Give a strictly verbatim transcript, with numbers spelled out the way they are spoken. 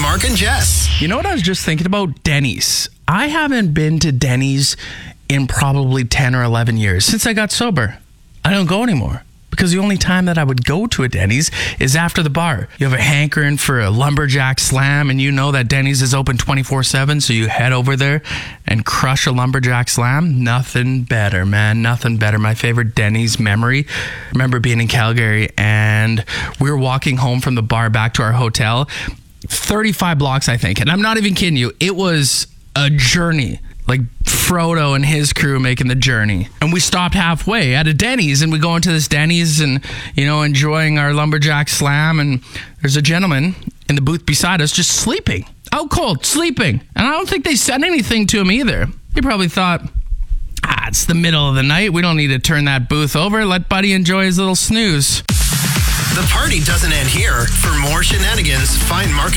Mark and Jess. You know what I was just thinking about? Denny's. I haven't been to Denny's in probably ten or eleven years since I got sober. I don't go anymore because the only time that I would go to a Denny's is after the bar. You have a hankering for a lumberjack slam and you know that Denny's is open twenty-four seven, so you head over there and crush a lumberjack slam. Nothing better, man. Nothing better. My favorite Denny's memory. I remember being in Calgary and we were walking home from the bar back to our hotel. thirty-five blocks, I think. And I'm not even kidding you. It was a journey. Like Frodo and his crew making the journey. And we stopped halfway at a Denny's and we go into this Denny's and, you know, enjoying our lumberjack slam. And there's a gentleman in the booth beside us just sleeping. Out cold, sleeping. And I don't think they said anything to him either. He probably thought, ah, it's the middle of the night. We don't need to turn that booth over. Let Buddy enjoy his little snooze. The party doesn't end here. For more shenanigans, find Mark and